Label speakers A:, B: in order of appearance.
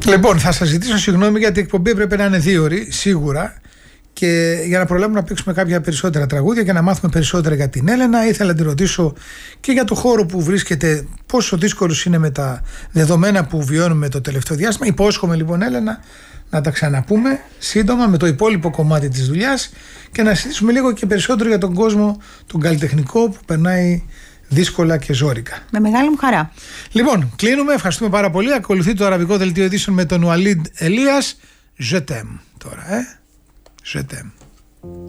A: Λοιπόν, θα σας ζητήσω συγγνώμη γιατί η εκπομπή έπρεπε να είναι 2 ώρες, σίγουρα. Και για να προλάβουμε να παίξουμε κάποια περισσότερα τραγούδια και να μάθουμε περισσότερα για την Έλενα, ήθελα να τη ρωτήσω και για το χώρο που βρίσκεται, πόσο δύσκολος είναι με τα δεδομένα που βιώνουμε το τελευταίο διάστημα. Υπόσχομαι λοιπόν, Έλενα, να τα ξαναπούμε σύντομα με το υπόλοιπο κομμάτι της δουλειάς και να συζητήσουμε λίγο και περισσότερο για τον κόσμο, τον καλλιτεχνικό που περνάει δύσκολα και ζόρικα.
B: Με μεγάλη μου χαρά.
A: Λοιπόν, κλείνουμε. Ευχαριστούμε πάρα πολύ. Ακολουθεί το αραβικό δελτίο ειδήσεων με τον Ουαλίντ Ελίας. Je t'aime τώρα, Je t'aime.